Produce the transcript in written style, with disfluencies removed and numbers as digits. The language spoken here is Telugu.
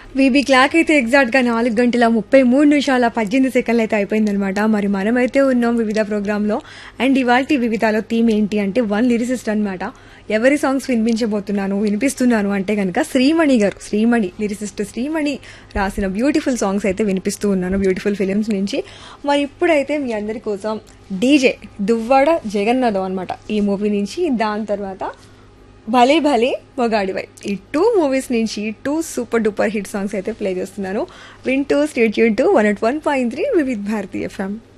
వీబీ క్లాక్ అయితే ఎగ్జాక్ట్గా 4 గంటల 33 నిమిషాల 18 సెకండ్లు అయితే అయిపోయిందనమాట. మరి మనమైతే ఉన్నాం వివిధ ప్రోగ్రాంలో. అండ్ ఇవాళ వివిధలో థీమ్ ఏంటి అంటే వన్ లిరిసిస్ట్ అనమాట. ఎవరి సాంగ్స్ వినిపిస్తున్నాను అంటే కనుక శ్రీమణి గారు, లిరిసిస్ట్ శ్రీమణి రాసిన బ్యూటిఫుల్ సాంగ్స్ అయితే వినిపిస్తూ ఉన్నాను, బ్యూటిఫుల్ ఫిలిమ్స్ నుంచి. మరి ఇప్పుడైతే మీ అందరి కోసం డీజే దువ్వాడ జగన్నాథం అనమాట ఈ మూవీ నుంచి, దాని తర్వాత భలే భలే మొగాడివై, ఈ 2 మూవీస్ నుంచి 2 సూపర్ డూపర్ హిట్ సాంగ్స్ అయితే ప్లే చేస్తున్నాను. వింటూ state Yoon to 101.3 Vividh Bharati FM.